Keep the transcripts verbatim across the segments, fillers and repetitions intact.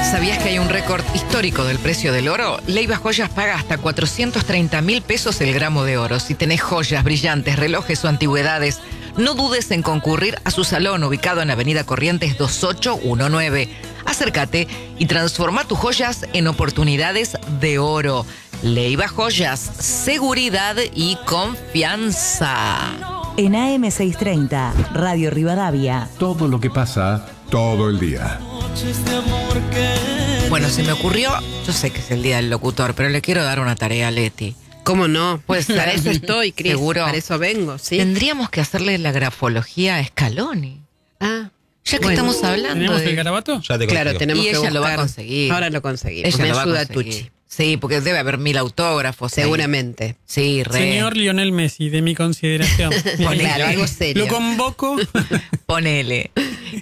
¿Sabías que hay un récord histórico del precio del oro? Leiva Joyas paga hasta cuatrocientos treinta mil pesos el gramo de oro. Si tenés joyas, brillantes, relojes o antigüedades, no dudes en concurrir a su salón ubicado en Avenida Corrientes dos ocho uno nueve. Acércate y transforma tus joyas en oportunidades de oro. Leiva Joyas, seguridad y confianza. En A M seiscientos treinta, Radio Rivadavia. Todo lo que pasa todo el día. Bueno, se me ocurrió, yo sé que es el día del locutor, pero le quiero dar una tarea a Leti. ¿Cómo no? Pues para eso estoy, Cris. Seguro. Para eso vengo, ¿sí? Tendríamos que hacerle la grafología a Scaloni. Ah, ya que bueno. estamos hablando ¿Tenemos de... el garabato? Ya te Claro, consigo. tenemos Y que ella buscar. lo va a conseguir. Ahora lo conseguí. Ella Me lo va a ayuda conseguir. Tucci. Sí, porque debe haber mil autógrafos. ahí. Seguramente. Sí, re. Señor Lionel Messi, de mi consideración. Claro, algo serio. Lo convoco. Ponele.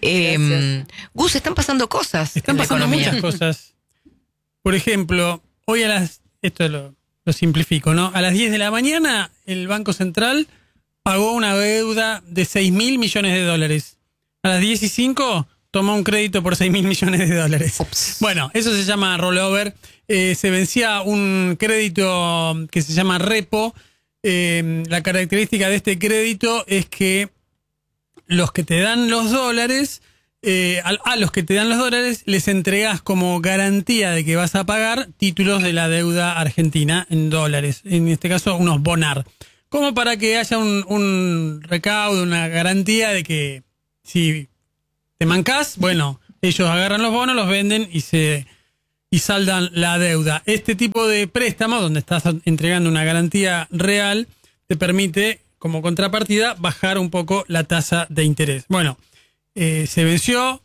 Eh, Gus, están pasando cosas. Están en la pasando economía. muchas cosas. Por ejemplo, hoy a las... Esto lo, lo simplifico, ¿no? A las diez de la mañana, el Banco Central pagó una deuda de seis mil millones de dólares. A las diez y cinco tomó un crédito por seis mil millones de dólares. Ups. Bueno, eso se llama rollover. Eh, se vencía un crédito que se llama repo. Eh, la característica de este crédito es que los que te dan los dólares, eh, a, a los que te dan los dólares les entregas como garantía de que vas a pagar títulos de la deuda argentina en dólares. En este caso, unos bonar. Como para que haya un, un recaudo, una garantía de que si te mancás, bueno, ellos agarran los bonos, los venden y se y saldan la deuda. Este tipo de préstamo, donde estás entregando una garantía real, te permite, como contrapartida, bajar un poco la tasa de interés. Bueno, eh, se venció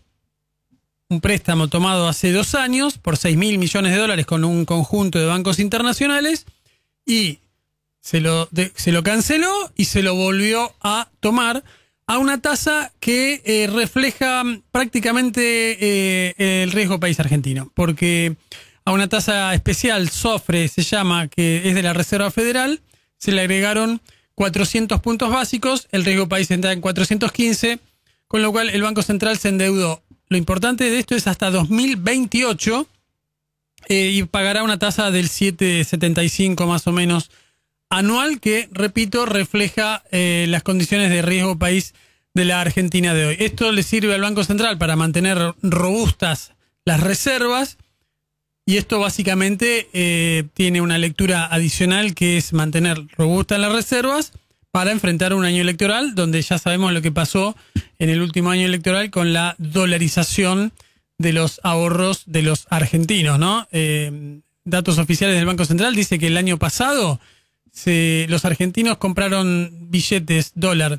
un préstamo tomado hace dos años por seis mil millones de dólares con un conjunto de bancos internacionales y se lo, de, se lo canceló y se lo volvió a tomar a una tasa que eh, refleja prácticamente eh, el riesgo país argentino, porque a una tasa especial, SOFRE se llama, que es de la Reserva Federal, se le agregaron cuatrocientos puntos básicos, el riesgo país está en cuatrocientos quince, con lo cual el Banco Central se endeudó. Lo importante de esto es hasta dos mil veintiocho eh, y pagará una tasa del siete coma setenta y cinco más o menos anual, que, repito, refleja eh, las condiciones de riesgo país de la Argentina de hoy. Esto le sirve al Banco Central para mantener robustas las reservas y esto básicamente eh, tiene una lectura adicional, que es mantener robustas las reservas para enfrentar un año electoral donde ya sabemos lo que pasó en el último año electoral con la dolarización de los ahorros de los argentinos, ¿no? Eh, datos oficiales del Banco Central dice que el año pasado Se, los argentinos compraron billetes dólar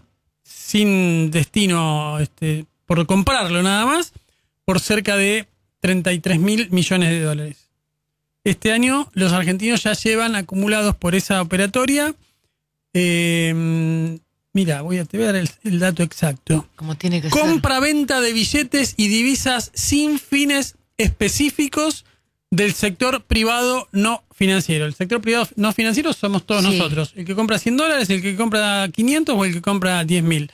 sin destino, este, por comprarlo nada más, por cerca de treinta y tres mil millones de dólares. Este año los argentinos ya llevan acumulados por esa operatoria. Eh, mira, voy a, te voy a dar el, el dato exacto. Como tiene que ser. Compra-venta de billetes y divisas sin fines específicos del sector privado no financiero. El sector privado no financiero somos todos Sí. nosotros. El que compra cien dólares, el que compra quinientos o el que compra diez mil.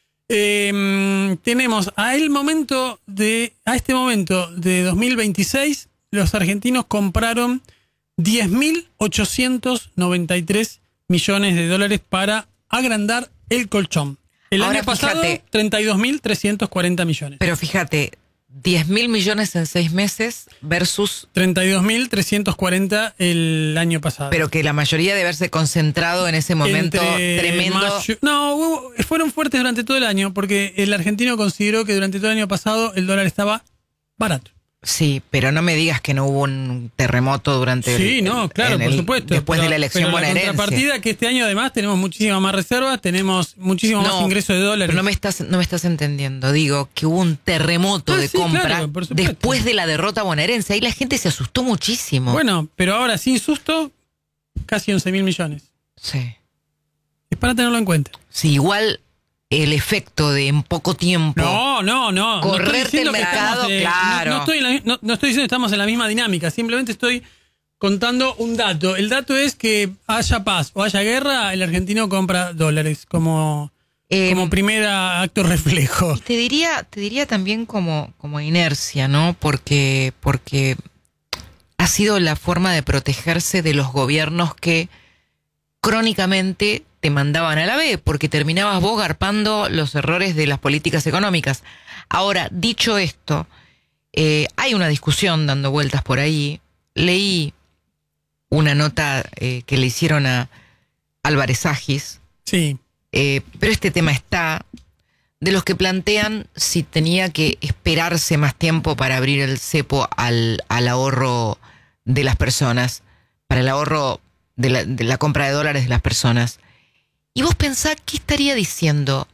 Eh, tenemos a el momento de, a este momento de dos mil veintiséis, los argentinos compraron diez mil ochocientos noventa y tres millones de dólares para agrandar el colchón. El Ahora, año pasado, fíjate. treinta y dos mil trescientos cuarenta millones. Pero fíjate, diez mil millones en seis meses versus... treinta y dos mil trescientos cuarenta el año pasado. Pero que la mayoría de haberse concentrado en ese momento Entre tremendo. mayo- no, hubo- fueron fuertes durante todo el año porque el argentino consideró que durante todo el año pasado el dólar estaba barato. Sí, pero no me digas que no hubo un terremoto durante Sí, el, no, claro, en por el- supuesto. después pero- de la elección pero la bonaerense. contrapartida que este año además tenemos muchísimas más reservas, tenemos muchísimo más ingresos de dólares. Pero no me estás, no me estás entendiendo. Digo que hubo un terremoto Ah, de sí, compra claro, por supuesto. después de la derrota bonaerense. Ahí la gente se asustó muchísimo. Bueno, pero ahora sin susto, casi once mil millones. Sí. Es para tenerlo en cuenta. Sí, igual el efecto de en poco tiempo. No, no, no. no estoy Correrte diciendo el que mercado, estamos, eh, claro. No, no estoy en la- no- no estoy diciendo que estamos en la misma dinámica, simplemente estoy contando un dato. El dato es que haya paz o haya guerra, el argentino compra dólares como, Eh, como primer acto reflejo. Te diría, te diría también como, como inercia, ¿no? Porque, porque ha sido la forma de protegerse de los gobiernos que crónicamente te mandaban a la B, porque terminabas vos garpando los errores de las políticas económicas. Ahora, dicho esto, eh, hay una discusión dando vueltas por ahí. Leí una nota eh, que le hicieron a Álvarez Agis. Sí. Eh, pero este tema está de los que plantean si tenía que esperarse más tiempo para abrir el cepo al, al ahorro de las personas, para el ahorro de la, de la compra de dólares de las personas. Y vos pensás, ¿qué estaría diciendo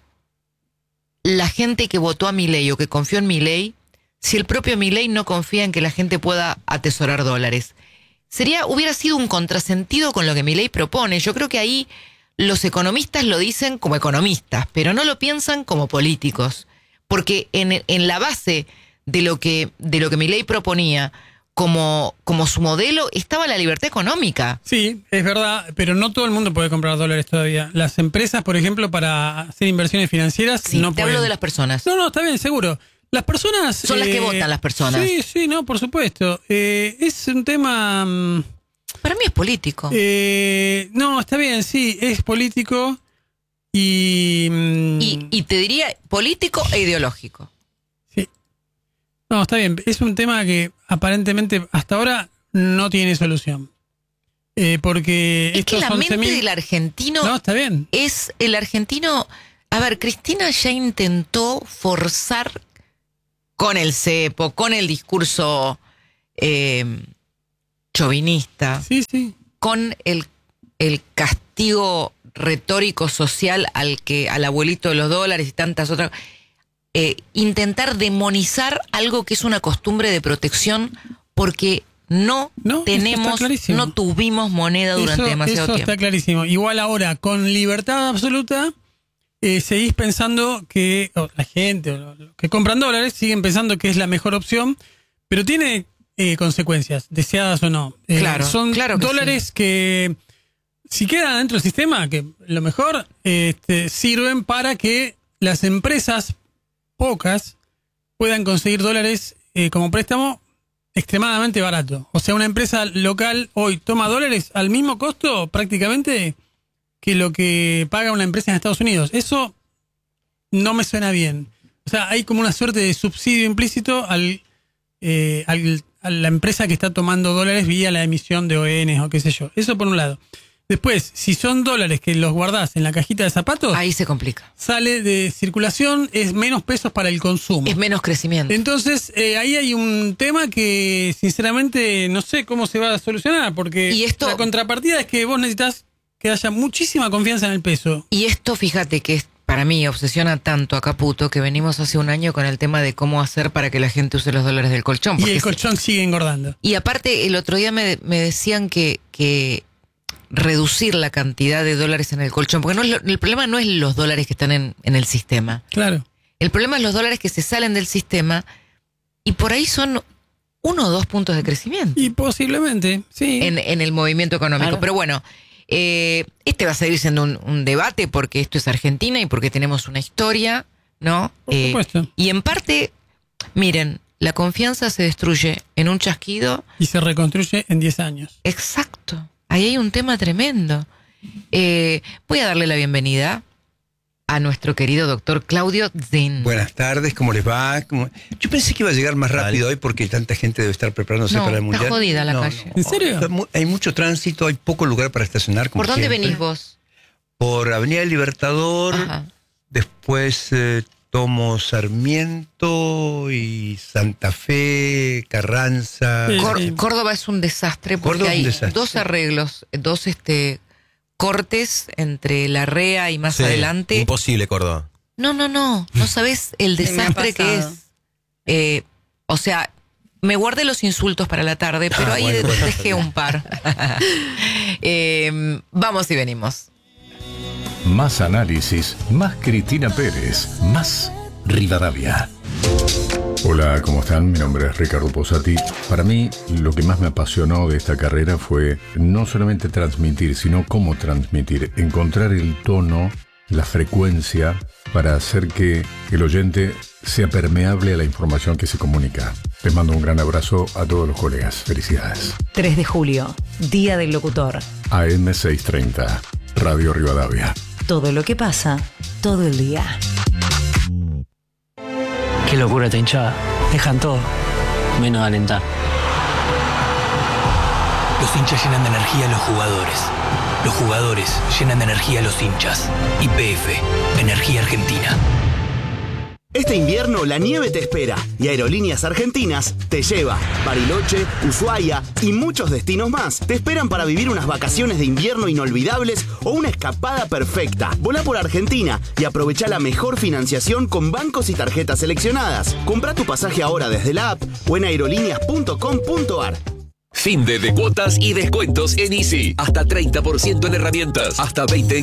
la gente que votó a Milei o que confió en Milei si el propio Milei no confía en que la gente pueda atesorar dólares? Sería, hubiera sido un contrasentido con lo que Milei propone. Yo creo que ahí los economistas lo dicen como economistas, pero no lo piensan como políticos. Porque en, en la base de lo que, de lo que Milei proponía como, como su modelo estaba la libertad económica. Sí, es verdad, pero no todo el mundo puede comprar dólares todavía. Las empresas, por ejemplo, para hacer inversiones financieras, Sí, no te pueden. hablo de las personas. No, no, está bien, seguro. Las personas... Son las que votan, las personas. Sí, sí, no, por supuesto. Eh, es un tema... mm, Para mí es político. eh, no, está bien, sí, es político y... mm, Y, y te diría político e ideológico. sí. No, está bien. Es un tema que aparentemente hasta ahora no tiene solución. Eh, porque Es que estos la mente once mil del argentino No, está bien. es el argentino. A ver, Cristina ya intentó forzar con el cepo, con el discurso eh, chauvinista, Sí, sí. con el, el castigo retórico social al que al abuelito de los dólares y tantas otras. Eh, intentar demonizar algo que es una costumbre de protección porque no, No, eso está tenemos, clarísimo. no tuvimos moneda durante Eso, demasiado eso tiempo. está clarísimo. Igual ahora, con libertad absoluta, eh, seguís pensando que o la gente, o los que compran dólares, siguen pensando que es la mejor opción, pero tiene eh, consecuencias, deseadas o no. Eh, Claro, son claro que dólares sí. que, si quedan dentro del sistema, que lo mejor, este, sirven para que las empresas, pocas, puedan conseguir dólares eh, como préstamo extremadamente barato. O sea, una empresa local hoy toma dólares al mismo costo prácticamente que lo que paga una empresa en Estados Unidos. Eso no me suena bien. O sea, hay como una suerte de subsidio implícito al, eh, al, a la empresa que está tomando dólares vía la emisión de O N o qué sé yo. Eso por un lado. Después, si son dólares que los guardás en la cajita de zapatos, Ahí se complica. sale de circulación, es menos pesos para el consumo. Es menos crecimiento. Entonces, eh, ahí hay un tema que sinceramente no sé cómo se va a solucionar, porque Y esto- la contrapartida es que vos necesitas que haya muchísima confianza en el peso. Y esto, fíjate que es, para mí obsesiona tanto a Caputo que venimos hace un año con el tema de cómo hacer para que la gente use los dólares del colchón. Y porque el si- colchón sigue engordando. y aparte, el otro día me, me decían que, que reducir la cantidad de dólares en el colchón, porque no es lo- el problema no es los dólares que están en, en el sistema. Claro. El problema es los dólares que se salen del sistema y por ahí son uno o dos puntos de crecimiento Y posiblemente, sí. en, en el movimiento económico. Claro. Pero bueno, eh, este va a seguir siendo un, un debate porque esto es Argentina y porque tenemos una historia, ¿no? Por Eh, supuesto. y en parte, miren, la confianza se destruye en un chasquido. Y se reconstruye en diez años. Exacto. Ahí hay un tema tremendo. Eh, voy a darle la bienvenida a nuestro querido doctor Claudio Zin. Buenas tardes, ¿cómo les va? ¿Cómo- Yo pensé que iba a llegar más rápido hoy porque tanta gente debe estar preparándose No, para el está mundial. jodida la calle. ¿En serio? Hay mu- Hay mucho tránsito, hay poco lugar para estacionar. como ¿Por dónde siempre. venís vos? Por Avenida del Libertador, Ajá. después eh, tomo Sarmiento y Santa Fe, Carranza. Sí, Cor- sí. Córdoba es un desastre porque Córdoba es hay un desastre. dos arreglos, dos este cortes entre la R E A y más Sí, adelante. Imposible, Córdoba. No, no, no, no sabés el Sí, me ha desastre que es. pasado. Eh, o sea, me guardé los insultos para la tarde, pero Ah, ahí bueno, de- bueno, dejé está bien. un par. Eh, vamos y venimos. Más análisis, más Cristina Pérez, más Rivadavia. Hola, ¿cómo están? Mi nombre es Ricardo Posati. Para mí, lo que más me apasionó de esta carrera fue no solamente transmitir, sino cómo transmitir, encontrar el tono la frecuencia para hacer que el oyente sea permeable a la información que se comunica. Les mando un gran abrazo a todos los colegas. Felicidades. tres de julio, Día del Locutor. A M seiscientos treinta, Radio Rivadavia. Todo lo que pasa, todo el día. Qué locura esta hinchada. Dejan todo, menos alentar. Los hinchas llenan de energía a los jugadores. Los jugadores llenan de energía a los hinchas. Y P F, Energía Argentina. Este invierno la nieve te espera y Aerolíneas Argentinas te lleva. Bariloche, Ushuaia y muchos destinos más te esperan para vivir unas vacaciones de invierno inolvidables o una escapada perfecta. Volá por Argentina y aprovecha la mejor financiación con bancos y tarjetas seleccionadas. Comprá tu pasaje ahora desde la app o en aerolíneas punto com punto ar. Fin de, de cuotas y descuentos en Easy. Hasta treinta por ciento en herramientas. Hasta veinte por ciento